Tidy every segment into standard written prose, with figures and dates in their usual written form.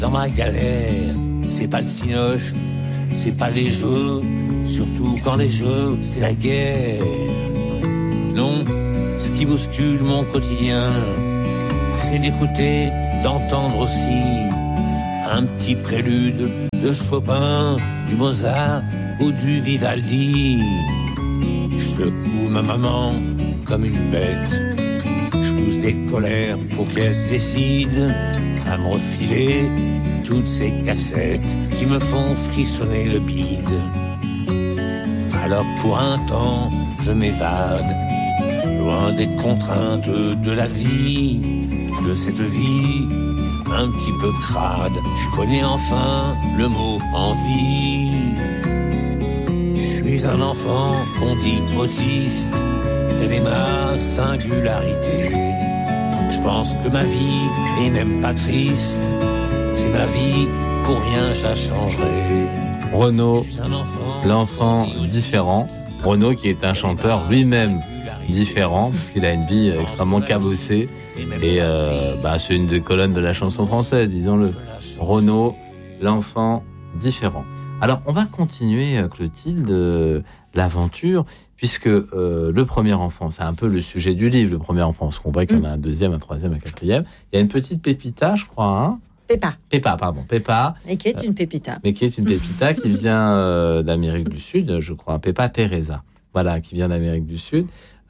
Dans ma galère, c'est pas le cinoche, c'est pas les jeux, surtout quand les jeux, c'est la guerre. Non, ce qui bouscule mon quotidien, c'est d'écouter, d'entendre aussi un petit prélude de Chopin, du Mozart ou du Vivaldi. Je secoue ma maman comme une bête, je pousse des colères pour qu'elle se décide à me refiler toutes ces cassettes qui me font frissonner le bide. Alors pour un temps, je m'évade, loin des contraintes de la vie, de cette vie un petit peu crade. Je connais enfin le mot envie. Je suis un enfant qu'on dit autiste, telle est ma singularité. Je pense que ma vie est même pas triste, c'est ma vie, pour rien je la changerai. Renaud, l'enfant différent. Renaud qui est un chanteur lui-même différent, parce qu'il a une vie extrêmement cabossée. Et c'est une des colonnes de la chanson française, disons-le. Renaud, l'enfant différent. Alors, on va continuer, Clotilde, l'aventure, puisque le premier enfant, c'est un peu le sujet du livre, le premier enfant. On se comprend qu'il y en a un deuxième, un troisième, un quatrième. Il y a une petite Pépita, je crois, hein. Péppa. Et qui est une pépita. Mais qui est une pépita qui vient d'Amérique du Sud, je crois. Peppa Teresa. Voilà, qui vient d'Amérique du Sud.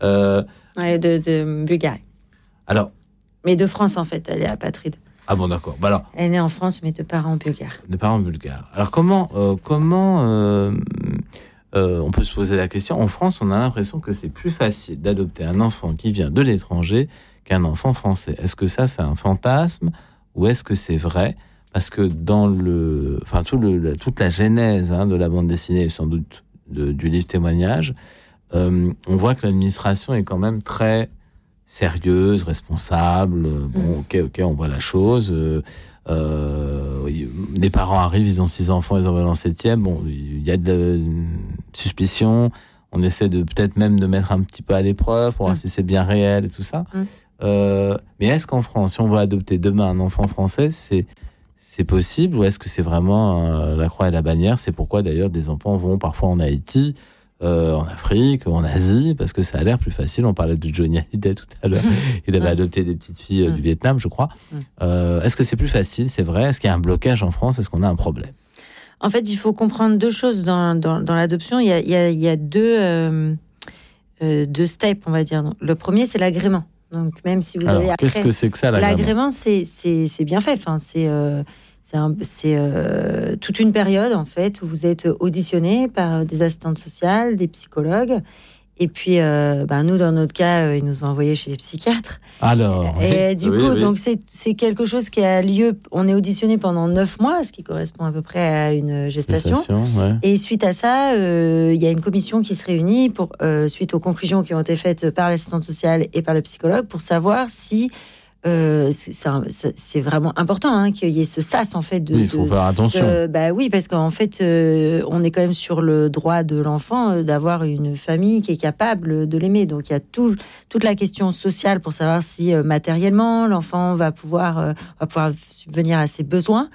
De Bulgarie. Alors. Mais de France, en fait. Elle est apatride. Ah bon, d'accord. Bah alors, elle est née en France, mais de parents bulgares. Alors, comment on peut se poser la question. En France, on a l'impression que c'est plus facile d'adopter un enfant qui vient de l'étranger qu'un enfant français. Est-ce que ça, c'est un fantasme ou est-ce que c'est vrai ? Parce que dans toute la genèse de la bande dessinée, sans doute du livre témoignage, on voit que l'administration est quand même très sérieuse, responsable. Ok, on voit la chose. Les parents arrivent, ils ont 6 enfants, ils en veulent un 7e. Bon, il y a de suspicion. On essaie peut-être même de mettre un petit peu à l'épreuve pour voir si c'est bien réel et tout ça. Mais est-ce qu'en France, si on veut adopter demain un enfant français, c'est possible ou est-ce que c'est vraiment la croix et la bannière ? C'est pourquoi d'ailleurs des enfants vont parfois en Haïti, en Afrique, en Asie, parce que ça a l'air plus facile. On parlait de Johnny Hallyday tout à l'heure. Il avait adopté des petites filles du Vietnam, je crois. Est-ce que c'est plus facile ? C'est vrai ? Est-ce qu'il y a un blocage en France ? Est-ce qu'on a un problème ? En fait, il faut comprendre 2 choses dans l'adoption. Il y a deux steps, on va dire. Le premier, c'est l'agrément. Donc, même si vous avez après... Qu'est-ce que c'est que ça, l'agrément ? C'est bien fait. Enfin, c'est toute une période, en fait, où vous êtes auditionné par des assistantes sociales, des psychologues. Et puis, nous, dans notre cas, ils nous ont envoyés chez les psychiatres. Alors, et du coup, donc c'est quelque chose qui a lieu. On est auditionné pendant 9 mois, ce qui correspond à peu près à une gestation. Ouais. Et suite à ça, il y a une commission qui se réunit suite aux conclusions qui ont été faites par l'assistante sociale et par le psychologue pour savoir si c'est vraiment important qu'il y ait ce sas en fait il faut faire attention. Oui, parce qu'en fait on est quand même sur le droit de l'enfant d'avoir une famille qui est capable de l'aimer. Donc il y a toute la question sociale pour savoir si matériellement l'enfant va pouvoir subvenir à ses besoins.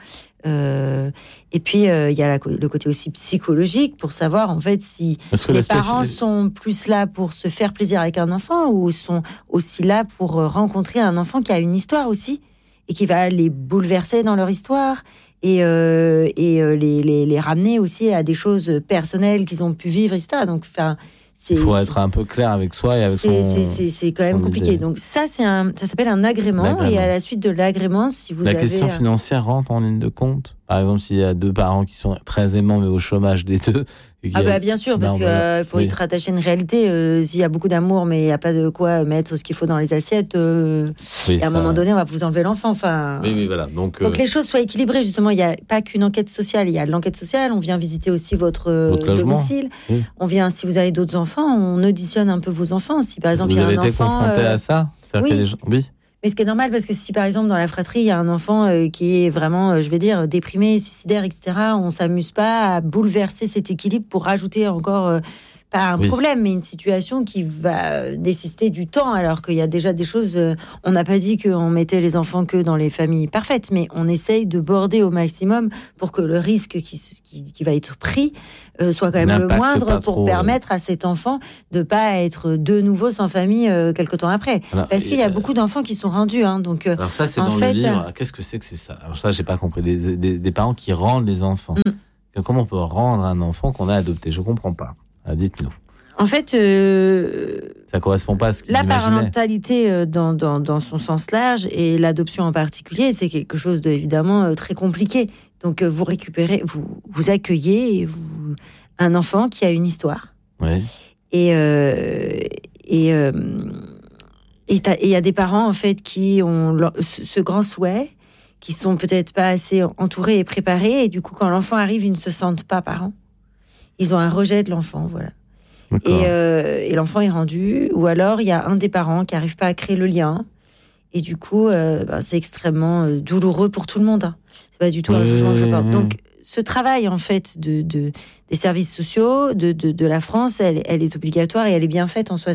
Et puis il y a le côté aussi psychologique pour savoir en fait si les parents sont plus là pour se faire plaisir avec un enfant ou sont aussi là pour rencontrer un enfant qui a une histoire aussi et qui va les bouleverser dans leur histoire et les ramener aussi à des choses personnelles qu'ils ont pu vivre, etc. Donc il faut être un peu clair avec soi et avec c'est quand même compliqué. Idée. Donc ça s'appelle un agrément. Et à la suite de l'agrément, si vous avez... La question financière rentre en ligne de compte. Par exemple, s'il y a 2 parents qui sont très aimants mais au chômage des 2. Bien sûr, parce qu'il faut être attaché à une réalité. S'il y a beaucoup d'amour, mais il n'y a pas de quoi mettre ce qu'il faut dans les assiettes, et à un moment donné, on va vous enlever l'enfant. Oui, voilà. Donc, faut que les choses soient équilibrées. Justement, il n'y a pas qu'une enquête sociale. Il y a l'enquête sociale. On vient visiter aussi votre domicile. Oui. On vient, si vous avez d'autres enfants, on auditionne un peu vos enfants. Si par exemple, il y a un enfant... Vous avez été confronté à ça ? Oui. Oui. Mais ce qui est normal, parce que si par exemple dans la fratrie, il y a un enfant qui est vraiment, déprimé, suicidaire, etc., on ne s'amuse pas à bouleverser cet équilibre pour rajouter encore pas un problème, mais une situation qui va nécessiter du temps, alors qu'il y a déjà des choses... on n'a pas dit qu'on mettait les enfants que dans les familles parfaites, mais on essaye de border au maximum pour que le risque qui va être pris soit quand même le moindre pour permettre à cet enfant de ne pas être de nouveau sans famille quelque temps après. Alors, parce qu'il y a beaucoup d'enfants qui sont rendus. Donc, alors ça, c'est dans le livre. Qu'est-ce que c'est ça? Alors ça, j'ai pas compris. Des parents qui rendent les enfants. Comment on peut rendre un enfant qu'on a adopté? Je comprends pas. Dites-nous. En fait, ça correspond pas à ce qu'ils imaginaient. La parentalité dans son sens large et l'adoption en particulier, c'est quelque chose évidemment très compliqué. Donc vous récupérez, vous accueillez un enfant qui a une histoire. Oui. Et il y a des parents en fait qui ont ce grand souhait, qui sont peut-être pas assez entourés et préparés, et du coup quand l'enfant arrive, ils ne se sentent pas parents. Ils ont un rejet de l'enfant, voilà. Et l'enfant est rendu, ou alors il y a un des parents qui n'arrive pas à créer le lien, et du coup c'est extrêmement douloureux pour tout le monde. C'est pas du tout un jugement que je porte. Donc ce travail en fait des services sociaux de la France, elle est obligatoire et elle est bien faite en soi.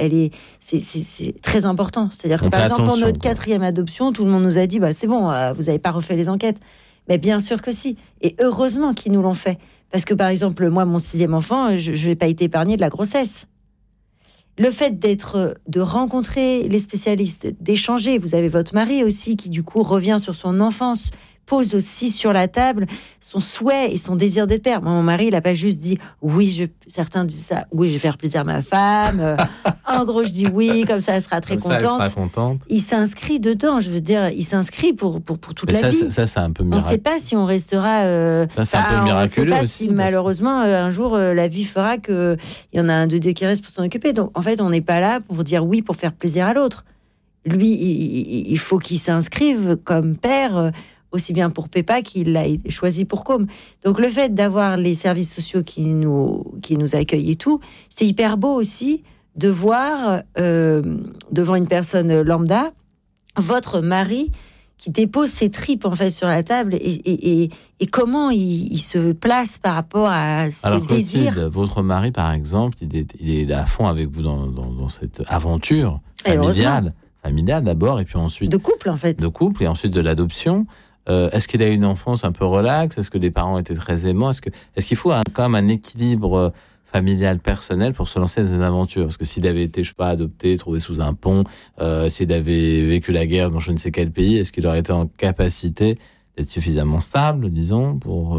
C'est très important. C'est-à-dire que par exemple pour notre 4e adoption, tout le monde nous a dit c'est bon, vous n'avez pas refait les enquêtes. Mais bien sûr que si. Et heureusement qu'ils nous l'ont fait. Parce que par exemple moi, mon 6e enfant, je n'ai pas été épargnée de la grossesse. Le fait de rencontrer les spécialistes, d'échanger. Vous avez votre mari aussi qui du coup revient sur son enfance, pose aussi sur la table son souhait et son désir d'être père. Moi, mon mari, il n'a pas juste dit oui, certains disent ça, oui, je vais faire plaisir à ma femme. En gros, je dis oui, comme ça, elle sera très contente. Il s'inscrit dedans, je veux dire, il s'inscrit pour toute la vie. Ça, c'est un peu miraculeux. On ne sait pas si on restera... ça, c'est un peu miraculeux. On ne sait pas si malheureusement, un jour, la vie fera qu'il y en a un de deux qui reste pour s'en occuper. Donc, en fait, on n'est pas là pour dire oui, pour faire plaisir à l'autre. Lui, il faut qu'il s'inscrive comme père... aussi bien pour Pépa qu'il l'a choisi pour Com. Donc le fait d'avoir les services sociaux qui nous accueillent et tout, c'est hyper beau aussi de voir devant une personne lambda votre mari qui dépose ses tripes en fait sur la table et comment il se place par rapport à ce désir. Clotilde, votre mari par exemple, il est à fond avec vous dans cette aventure familiale d'abord et puis ensuite de couple en fait. De couple et ensuite de l'adoption. Est-ce qu'il a eu une enfance un peu relaxe? Est-ce que les parents étaient très aimants? Est-ce qu'il faut quand même un équilibre familial, personnel pour se lancer dans une aventure? Parce que s'il avait été, je sais pas, adopté, trouvé sous un pont, s'il avait vécu la guerre dans je ne sais quel pays, est-ce qu'il aurait été en capacité d'être suffisamment stable, disons, pour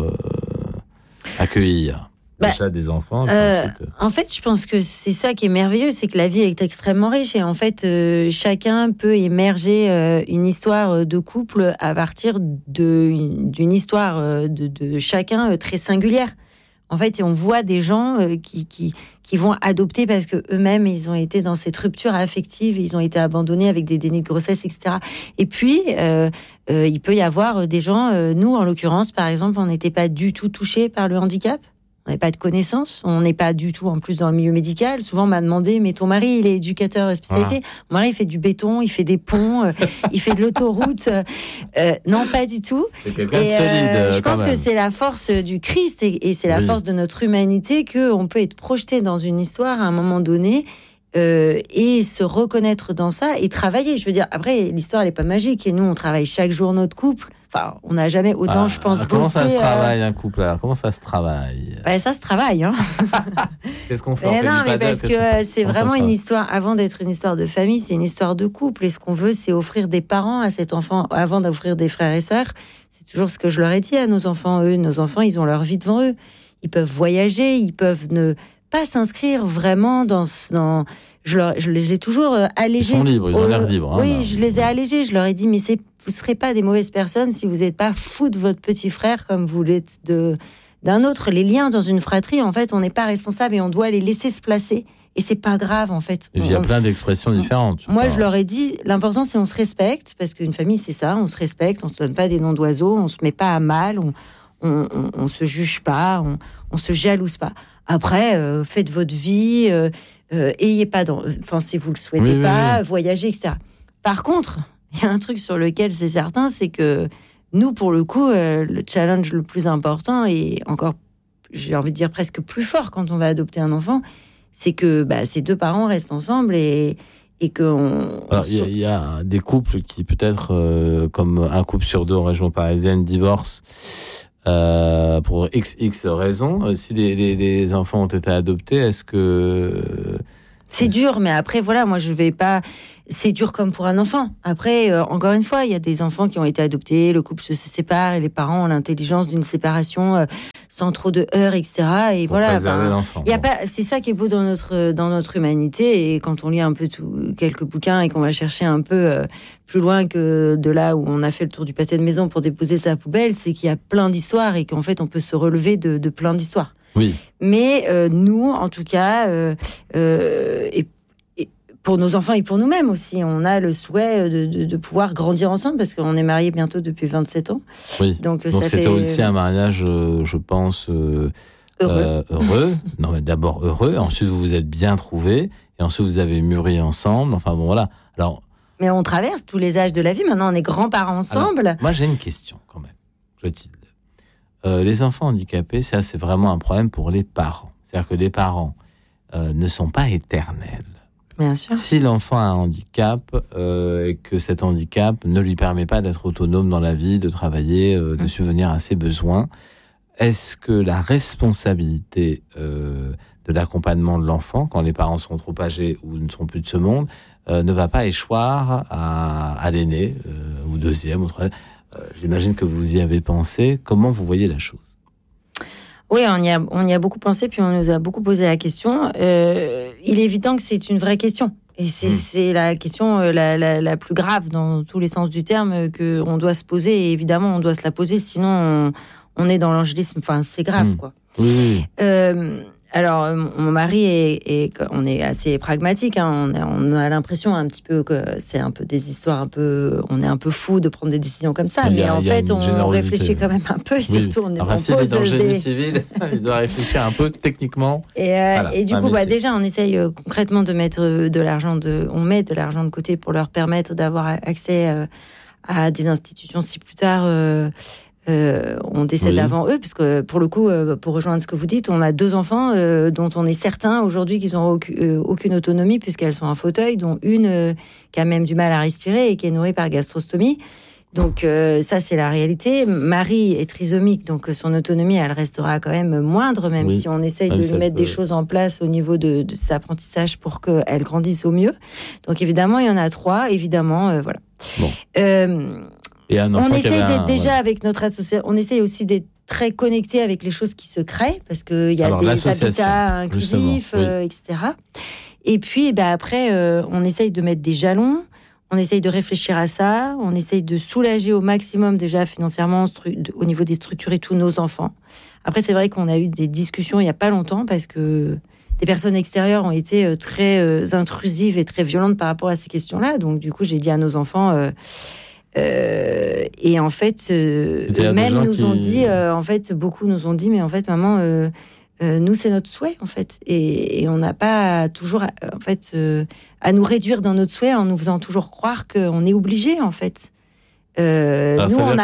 accueillir déjà des enfants? En fait, je pense que c'est ça qui est merveilleux, c'est que la vie est extrêmement riche et en fait, chacun peut émerger une histoire de couple à partir d'une histoire de chacun très singulière. En fait, on voit des gens qui vont adopter parce que eux-mêmes ils ont été dans cette rupture affective, ils ont été abandonnés avec des dénis de grossesse, etc. Et puis, il peut y avoir des gens, nous en l'occurrence, par exemple, on n'était pas du tout touchés par le handicap. On n'avait pas de connaissances, on n'est pas du tout en plus dans le milieu médical. Souvent, on m'a demandé, mais ton mari, il est éducateur spécialisé. Mon mari, il fait du béton, il fait des ponts, il fait de l'autoroute. Non, pas du tout. C'est quelqu'un de solide. Je pense que c'est la force du Christ et c'est la force de notre humanité qu'on peut être projeté dans une histoire à un moment donné et se reconnaître dans ça et travailler. Je veux dire, après, l'histoire, elle n'est pas magique et nous, on travaille chaque jour notre couple. Enfin, on n'a jamais autant, je pense, comment bossé... Comment ça se travaille, un couple, alors? Comment ça se travaille? Ça se travaille, hein. Qu'est-ce qu'on fait? Non, mais parce que c'est vraiment une histoire, avant d'être une histoire de famille, c'est une histoire de couple. Et ce qu'on veut, c'est offrir des parents à cet enfant, avant d'offrir des frères et sœurs. C'est toujours ce que je leur ai dit à nos enfants. Nos enfants, ils ont leur vie devant eux. Ils peuvent voyager, ils peuvent ne pas s'inscrire vraiment dans je les ai toujours allégés. Ils sont libres, ils ont l'air libres. Oui, je les ai allégés. Je leur ai dit, mais vous ne serez pas des mauvaises personnes si vous n'êtes pas fous de votre petit frère comme vous l'êtes d'un autre. Les liens dans une fratrie, en fait, on n'est pas responsable et on doit les laisser se placer. Et c'est pas grave, en fait. Il y a plein d'expressions différentes. Moi, je leur ai dit, l'important, c'est on se respecte, parce qu'une famille, c'est ça, on se respecte, on se donne pas des noms d'oiseaux, on se met pas à mal, on se juge pas, on se jalouse pas. Après, faites votre vie, ayez pas enfin, si vous le souhaitez pas, voyagez, etc. Par contre, il y a un truc sur lequel c'est certain, c'est que nous, pour le coup, le challenge le plus important et encore, j'ai envie de dire presque plus fort quand on va adopter un enfant, c'est que ces deux parents restent ensemble et que il y a des couples qui peut-être, comme un couple sur deux en région parisienne, divorcent pour XX raisons. Si les enfants ont été adoptés, est-ce que... C'est dur, mais après, voilà, moi, je vais pas... C'est dur comme pour un enfant. Après, encore une fois, il y a des enfants qui ont été adoptés, le couple se sépare et les parents ont l'intelligence d'une séparation sans trop de heurts, etc. Et pour voilà, y a pas... c'est ça qui est beau dans notre humanité. Et quand on lit un peu quelques bouquins et qu'on va chercher un peu plus loin que de là où on a fait le tour du pâté de maison pour déposer sa poubelle, c'est qu'il y a plein d'histoires et qu'en fait, on peut se relever de plein d'histoires. Oui. Mais nous, en tout cas, et pour nos enfants et pour nous-mêmes aussi, on a le souhait de pouvoir grandir ensemble parce qu'on est mariés bientôt depuis 27 ans. Oui. Donc ça c'était fait... aussi un mariage, je pense, heureux. Non, mais d'abord heureux. Ensuite, vous vous êtes bien trouvés. Et ensuite, vous avez mûri ensemble. Enfin, bon, voilà. Alors... Mais on traverse tous les âges de la vie. Maintenant, on est grands-parents ensemble. Alors, moi, j'ai une question quand même, Clotilde. Les enfants handicapés, ça, c'est vraiment un problème pour les parents. C'est-à-dire que les parents ne sont pas éternels. Bien sûr. Si l'enfant a un handicap et que cet handicap ne lui permet pas d'être autonome dans la vie, de travailler, de subvenir à ses besoins, est-ce que la responsabilité de l'accompagnement de l'enfant, quand les parents sont trop âgés ou ne sont plus de ce monde, ne va pas échoir à l'aîné, ou deuxième, ou troisième? J'imagine que vous y avez pensé. Comment vous voyez la chose? Oui, on y a beaucoup pensé, puis on nous a beaucoup posé la question. Il est évident que c'est une vraie question. Et c'est la question la plus grave dans tous les sens du terme qu'on doit se poser. Et évidemment, on doit se la poser, sinon on est dans l'angélisme. Enfin, c'est grave, quoi. Oui. Alors, mon mari on est assez pragmatique. Hein, on a l'impression un petit peu que c'est un peu des histoires on est un peu fou de prendre des décisions comme ça. Mais en fait, on réfléchit quand même un peu. Surtout, on s'il est dans le génie civil, il doit réfléchir un peu techniquement. Et du coup, déjà, on essaye concrètement de mettre de l'argent on met de l'argent de côté pour leur permettre d'avoir accès à des institutions si plus tard. On décède avant eux, puisque pour le coup, pour rejoindre ce que vous dites, on a 2 enfants dont on est certain aujourd'hui qu'ils n'ont aucune autonomie puisqu'elles sont en fauteuil, dont une qui a même du mal à respirer et qui est nourrie par gastrostomie. Donc ça, c'est la réalité. Marie est trisomique, donc son autonomie, elle restera quand même moindre, même si on essaye de lui mettre des choses en place au niveau de ses apprentissages pour qu'elle grandisse au mieux. Donc évidemment, il y en a 3, évidemment, voilà. Bon. On essaye d'être déjà avec notre association. On essaye aussi d'être très connecté avec les choses qui se créent parce qu'il y a des habitats inclusifs, etc. Et puis, après, on essaye de mettre des jalons. On essaye de réfléchir à ça. On essaye de soulager au maximum déjà financièrement au niveau des structures et tous nos enfants. Après, c'est vrai qu'on a eu des discussions il n'y a pas longtemps parce que des personnes extérieures ont été très intrusives et très violentes par rapport à ces questions-là. Donc, du coup, j'ai dit à nos enfants... et en fait, eux-mêmes nous ont dit, beaucoup nous ont dit, mais en fait, maman, nous, c'est notre souhait, en fait. Et on n'a pas toujours, à nous réduire dans notre souhait en nous faisant toujours croire qu'on est obligé, en fait. Les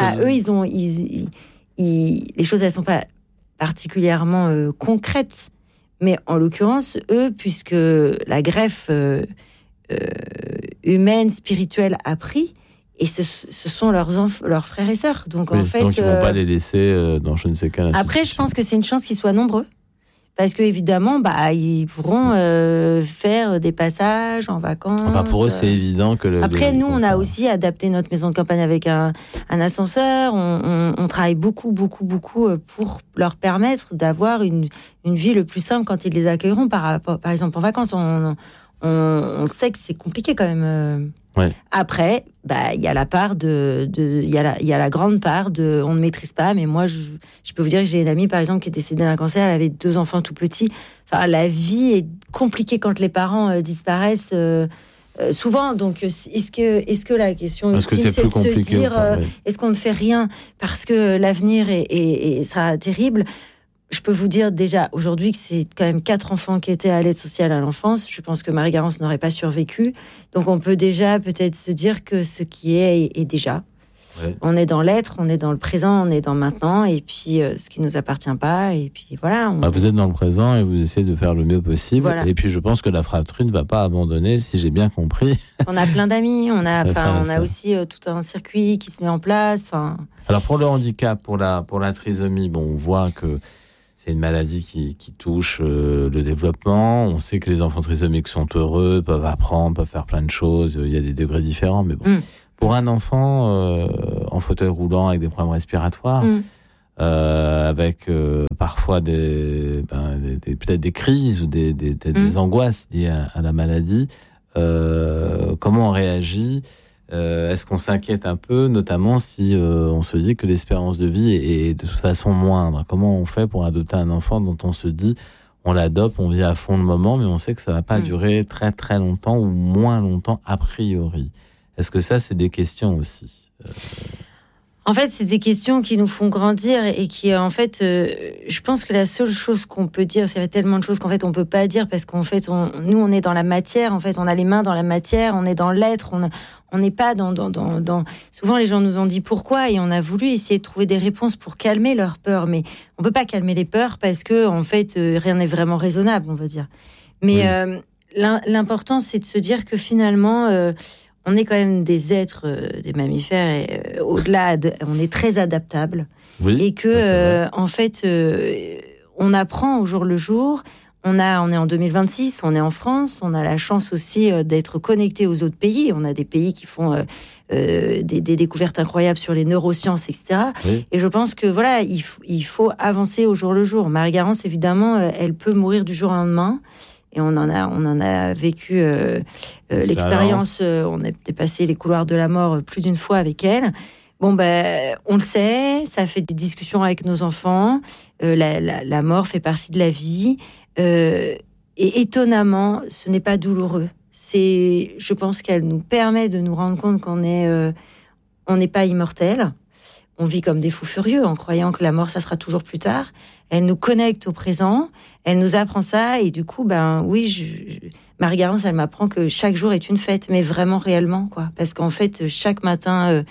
choses, elles sont pas particulièrement concrètes. Mais en l'occurrence, eux, puisque la greffe humaine, spirituelle a pris, et ce sont leurs frères et sœurs. Donc, en fait... Donc, ils ne vont pas les laisser dans je ne sais quelle institution. Après, je pense que c'est une chance qu'ils soient nombreux. Parce qu'évidemment, ils pourront faire des passages en vacances. Enfin, pour eux, c'est évident que... Après, nous, on a aussi adapté notre maison de campagne avec un ascenseur. On travaille beaucoup pour leur permettre d'avoir une vie le plus simple quand ils les accueilleront, par exemple, en vacances. On sait que c'est compliqué quand même... Ouais. Après, il y a la part il y a la grande part de on ne maîtrise pas. Mais moi, je peux vous dire que j'ai une amie, par exemple, qui est décédée d'un cancer. Elle avait 2 enfants tout petits. Enfin, la vie est compliquée quand les parents disparaissent souvent. Donc, est-ce que la question ultime, c'est de se dire est-ce qu'on ne fait rien parce que l'avenir sera terrible? Je peux vous dire déjà aujourd'hui que c'est quand même 4 enfants qui étaient à l'aide sociale à l'enfance. Je pense que Marie-Garance n'aurait pas survécu. Donc on peut déjà peut-être se dire que ce qui est déjà. Ouais. On est dans l'être, on est dans le présent, on est dans maintenant, et puis ce qui nous appartient pas, et puis voilà. Vous êtes dans le présent et vous essayez de faire le mieux possible. Voilà. Et puis je pense que la fratrie ne va pas abandonner, si j'ai bien compris. On a plein d'amis, on a aussi tout un circuit qui se met en place. Alors pour le handicap, pour la trisomie, on voit que c'est une maladie qui touche le développement. On sait que les enfants trisomiques sont heureux, peuvent apprendre, peuvent faire plein de choses. Il y a des degrés différents, mais bon. Pour un enfant en fauteuil roulant avec des problèmes respiratoires, avec parfois peut-être des crises ou des angoisses liées à la maladie, comment on réagit? Est-ce qu'on s'inquiète un peu, notamment si on se dit que l'espérance de vie est de toute façon moindre? Comment on fait pour adopter un enfant dont on se dit on l'adopte, on vit à fond le moment, mais on sait que ça ne va pas durer très très longtemps ou moins longtemps a priori? Est-ce que ça, c'est des questions aussi? En fait, c'est des questions qui nous font grandir et qui, en fait, je pense que la seule chose qu'on peut dire, c'est qu'il y a tellement de choses qu'en fait, on ne peut pas dire parce qu'en fait, nous, on est dans la matière, en fait, on a les mains dans la matière, on est dans l'être, on n'est pas dans... Souvent, les gens nous ont dit pourquoi et on a voulu essayer de trouver des réponses pour calmer leurs peurs, mais on ne peut pas calmer les peurs parce que, en fait, rien n'est vraiment raisonnable, on va dire. Mais l'important, c'est de se dire que finalement... on est quand même des êtres, des mammifères, et au-delà, on est très adaptables. Oui, et que, en fait, on apprend au jour le jour. On est en 2026, on est en France, on a la chance aussi d'être connecté aux autres pays. On a des pays qui font des découvertes incroyables sur les neurosciences, etc. Oui. Et je pense que voilà, il faut avancer au jour le jour. Marie-Garance, évidemment, elle peut mourir du jour au lendemain. Et on en a vécu l'expérience. On a dépassé les couloirs de la mort plus d'une fois avec elle. On le sait, ça fait des discussions avec nos enfants. La mort fait partie de la vie. Et étonnamment, ce n'est pas douloureux. Je pense qu'elle nous permet de nous rendre compte qu'on n'est pas immortel. On vit comme des fous furieux en croyant que la mort, ça sera toujours plus tard. Elle nous connecte au présent, elle nous apprend ça, et du coup, Marie-Garance, elle m'apprend que chaque jour est une fête, mais vraiment réellement, quoi. Parce qu'en fait, chaque matin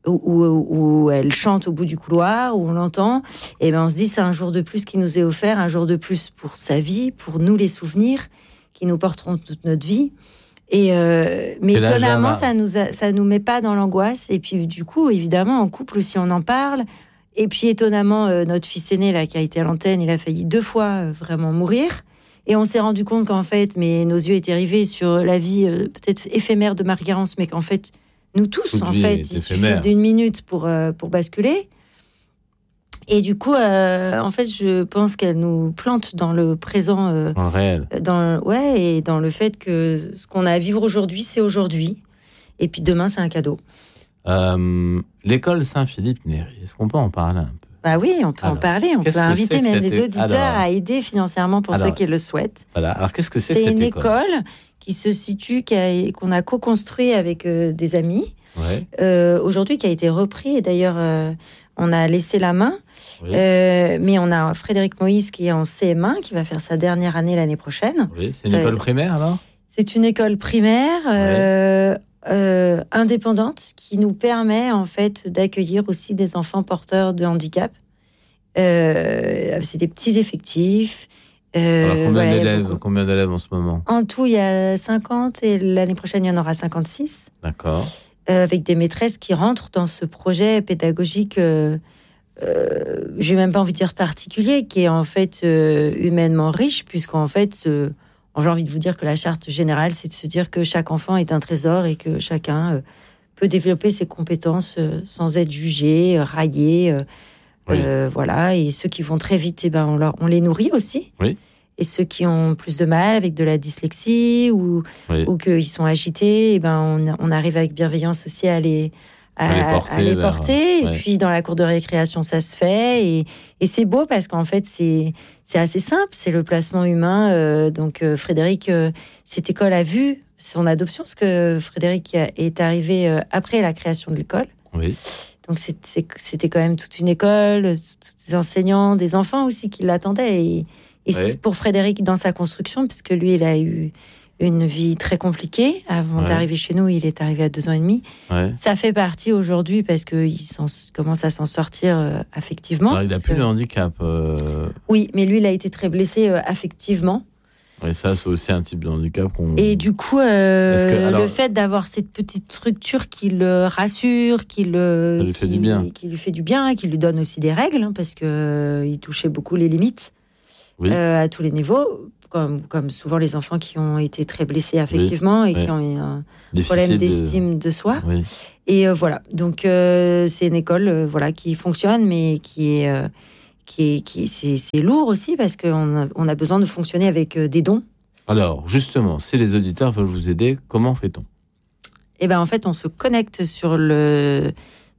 où elle chante au bout du couloir, où on l'entend, on se dit c'est un jour de plus qui nous est offert, un jour de plus pour sa vie, pour nous les souvenirs qui nous porteront toute notre vie. Mais étonnamment, ça nous met pas dans l'angoisse. Et puis, du coup, évidemment, en couple aussi, on en parle. Et puis, étonnamment, notre fils aîné, là, qui a été à l'antenne, il a failli 2 fois vraiment mourir. Et on s'est rendu compte qu'en fait, nos yeux étaient rivés sur la vie peut-être éphémère de Marie-Garance, mais qu'en fait, nous tous, en fait, il suffit d'1 minute pour basculer. Et du coup, en fait, je pense qu'elle nous plante dans le présent, dans le réel. Et dans le fait que ce qu'on a à vivre aujourd'hui, c'est aujourd'hui. Et puis demain, c'est un cadeau. L'école Saint-Philippe-Néry, est-ce qu'on peut en parler un peu? Bah oui, on peut en parler. On peut inviter même les auditeurs à aider financièrement pour ceux qui le souhaitent. Voilà. Alors, qu'est-ce que c'est que cette cette école? C'est une école qui se situe, qu'on a co-construit avec des amis. Ouais. Aujourd'hui, qui a été repris. Et d'ailleurs, on a laissé la main. Oui. Mais on a Frédéric Moïse qui est en CM1, qui va faire sa dernière année l'année prochaine. Oui, c'est une école primaire, alors? C'est une école primaire indépendante qui nous permet en fait d'accueillir aussi des enfants porteurs de handicap. C'est des petits effectifs. Alors, combien d'élèves en ce moment? En tout, il y a 50 et l'année prochaine, il y en aura 56. D'accord. Avec des maîtresses qui rentrent dans ce projet pédagogique, j'ai même pas envie de dire particulier, qui est en fait humainement riche, puisqu'en fait, j'ai envie de vous dire que la charte générale, c'est de se dire que chaque enfant est un trésor et que chacun peut développer ses compétences sans être jugé, raillé. Oui. Voilà. Et ceux qui vont très vite, on les nourrit aussi. Oui. Et ceux qui ont plus de mal avec de la dyslexie ou qu'ils sont agités, on arrive avec bienveillance aussi à les porter. Et puis dans la cour de récréation, ça se fait. Et c'est beau parce qu'en fait, c'est assez simple. C'est le placement humain. Donc Frédéric, cette école a vu son adoption, parce que Frédéric est arrivé après la création de l'école. Oui. Donc c'était quand même toute une école, tous des enseignants, des enfants aussi qui l'attendaient. Et c'est pour Frédéric dans sa construction, puisque lui, il a eu une vie très compliquée. Avant d'arriver chez nous, il est arrivé à 2 ans et demi. Ouais. Ça fait partie aujourd'hui parce qu'il commence à s'en sortir affectivement. Alors, il n'a plus de handicap. Oui, mais lui, il a été très blessé affectivement. Et ça, c'est aussi un type de handicap qu'on... Et du coup, le fait d'avoir cette petite structure qui le rassure, qui lui fait du bien, qui lui donne aussi des règles, hein, parce qu'il touchait beaucoup les limites à tous les niveaux, comme souvent les enfants qui ont été très blessés affectivement et qui ont eu un problème d'estime de soi. Oui. Et voilà, donc c'est une école qui fonctionne, mais c'est lourd aussi parce qu'on a besoin de fonctionner avec des dons. Alors, justement, si les auditeurs veulent vous aider, comment fait-on ? Eh bien, en fait, on se connecte sur le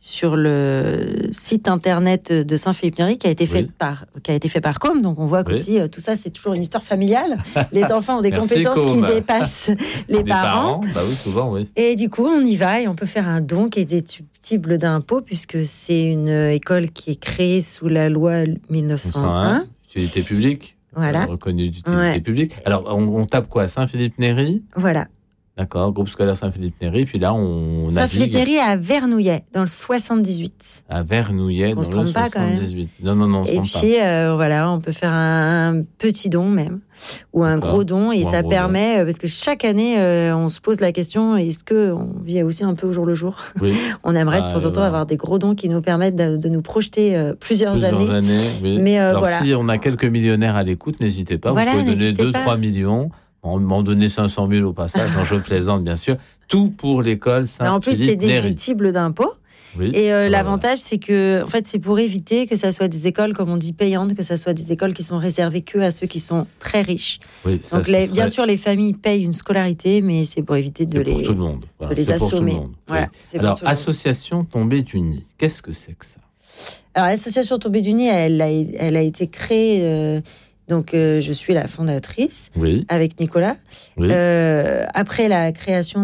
site internet de Saint-Philippe-Néry qui a été fait par Com. Donc, on voit qu'aussi, tout ça, c'est toujours une histoire familiale. Les enfants ont des compétences qui dépassent les parents. Bah oui, souvent, oui. Et du coup, on y va et on peut faire un don qui est déductible d'impôt puisque c'est une école qui est créée sous la loi 1901. Utilité publique. Voilà. Reconnue d'utilité publique. Alors, on tape quoi ? Saint-Philippe-Néry ? Voilà. D'accord, groupe scolaire Saint-Philippe-Néry. Puis là, on Saint-Philippe-Néry à Vernouillet, dans le 78. À Vernouillet, dans le 78. Pas, quand même. Non, et puis, on peut faire un petit don même, ou un gros don. Et ça permet, parce que chaque année, on se pose la question, est-ce qu'on vit aussi un peu au jour le jour ? On aimerait de temps en temps avoir des gros dons qui nous permettent de nous projeter plusieurs années. Oui. Mais alors, si on a quelques millionnaires à l'écoute, n'hésitez pas. Vous pouvez donner 2-3 millions. On m'en donnait 500 000 au passage, je plaisante bien sûr. Tout pour l'école Saint-Philippe-Néry. En plus, c'est déductible d'impôt. Oui. Et l'avantage, c'est que, en fait, c'est pour éviter que ça soit des écoles, comme on dit, payantes, que ça soit des écoles qui sont réservées que à ceux qui sont très riches. Oui, ça, donc, bien sûr, les familles payent une scolarité, mais c'est pour éviter de les assommer. Voilà, alors, association Tombée du Nid, qu'est-ce que c'est que ça ? Alors, l'association Tombée du Nid, elle a été créée. Donc, je suis la fondatrice avec Nicolas. Oui. Après la création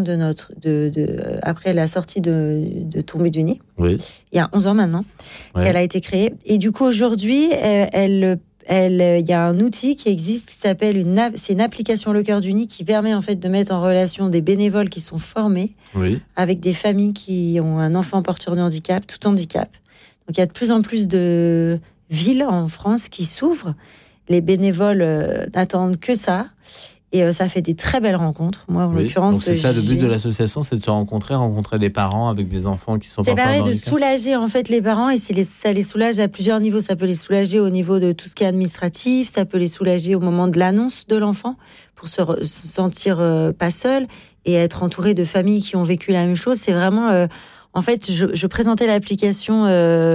après la sortie de Tombée du Nid, il y a 11 ans maintenant, qu'elle a été créée. Et du coup, aujourd'hui, il y a un outil qui existe qui s'appelle c'est une application Le Cœur du Nid qui permet en fait de mettre en relation des bénévoles qui sont formés avec des familles qui ont un enfant porteur de handicap, tout handicap. Donc, il y a de plus en plus de villes en France qui s'ouvrent. Les bénévoles n'attendent que ça. Et ça fait des très belles rencontres. Moi, en l'occurrence... Donc c'est ça, le but de l'association, c'est de se rencontrer des parents avec des enfants qui sont porteurs de handicap. C'est pareil, de soulager en fait les parents. Et ça les soulage à plusieurs niveaux. Ça peut les soulager au niveau de tout ce qui est administratif. Ça peut les soulager au moment de l'annonce de l'enfant pour se sentir pas seul et être entouré de familles qui ont vécu la même chose. C'est vraiment... en fait, je présentais l'application...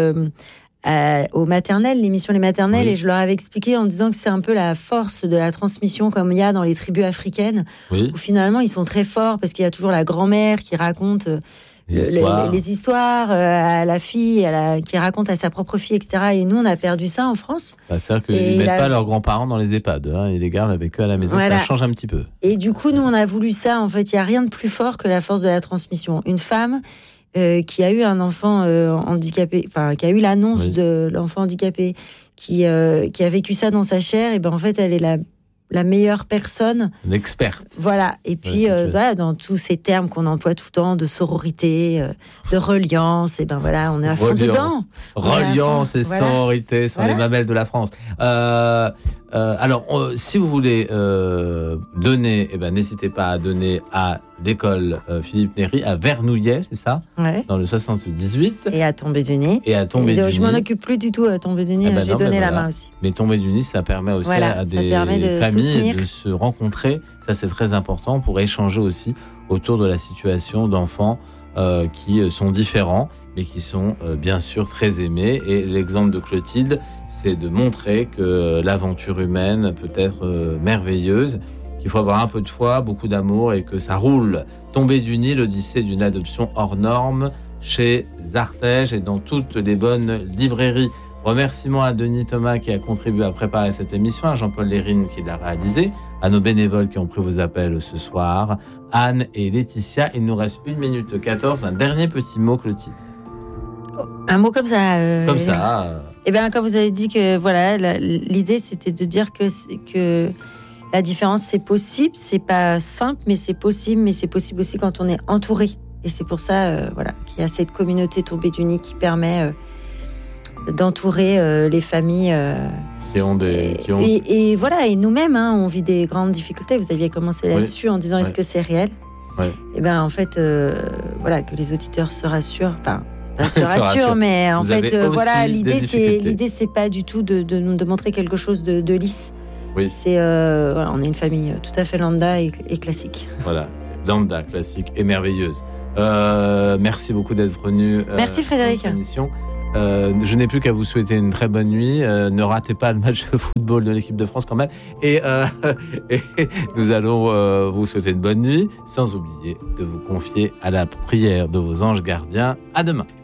aux maternelles, l'émission Les Maternelles, et je leur avais expliqué en disant que c'est un peu la force de la transmission comme il y a dans les tribus africaines, où finalement ils sont très forts parce qu'il y a toujours la grand-mère qui raconte les histoires à la fille, qui raconte à sa propre fille, etc. Et nous, on a perdu ça en France. C'est-à-dire qu'ils ne mettent pas leurs grands-parents dans les EHPAD, ils les gardent avec eux à la maison, ça change un petit peu. Et du coup, nous, on a voulu ça. En fait, il n'y a rien de plus fort que la force de la transmission. Une femme qui a eu un enfant handicapé, qui a eu l'annonce de l'enfant handicapé, qui a vécu ça dans sa chair, et ben en fait elle est la meilleure personne, l'experte. Voilà. Et puis dans tous ces termes qu'on emploie tout le temps, de sororité, de reliance, et ben voilà, on est à fond dedans. Reliance et sororité sont les mamelles de la France. Alors, si vous voulez donner, n'hésitez pas à donner à l'école Philippe-Néry à Vernouillet, c'est ça ? Dans le 78. Et à Tombée du Nid. Je m'en occupe plus du tout à Tombée du Nid, j'ai donné la main aussi. Mais Tombée du Nid, ça permet aussi à des familles de se rencontrer. Ça, c'est très important pour échanger aussi autour de la situation d'enfants qui sont différents, mais qui sont bien sûr très aimés. Et l'exemple de Clotilde, c'est de montrer que l'aventure humaine peut être merveilleuse, qu'il faut avoir un peu de foi, beaucoup d'amour et que ça roule. Tombée du Nid, l'Odyssée d'une adoption hors norme chez Artege et dans toutes les bonnes librairies. Remerciements à Denis Thomas qui a contribué à préparer cette émission, à Jean-Paul Lérine qui l'a réalisé, à nos bénévoles qui ont pris vos appels ce soir, Anne et Laetitia. Il nous reste 1 minute 14. Un dernier petit mot, Clotilde. Un mot comme ça. Comme ça. Eh bien, quand vous avez dit que voilà, l'idée c'était de dire que la différence, c'est possible. C'est pas simple, mais c'est possible. Mais c'est possible aussi quand on est entouré. Et c'est pour ça, qu'il y a cette communauté Tourbés d'Unis qui permet d'entourer les familles. Et voilà, et nous-mêmes, on vit des grandes difficultés. Vous aviez commencé là-dessus en disant est-ce que c'est réel ? Et ben en fait, que les auditeurs se rassurent. Enfin, pas se rassurent, mais en fait, l'idée, c'est pas du tout de montrer quelque chose de lisse. Oui. C'est on est une famille tout à fait lambda et classique. Voilà, lambda, classique et merveilleuse. Merci beaucoup d'être venu. Merci Frédéric. Je n'ai plus qu'à vous souhaiter une très bonne nuit. Ne ratez pas le match de football de l'équipe de France quand même. Et nous allons vous souhaiter une bonne nuit, sans oublier de vous confier à la prière de vos anges gardiens. À demain.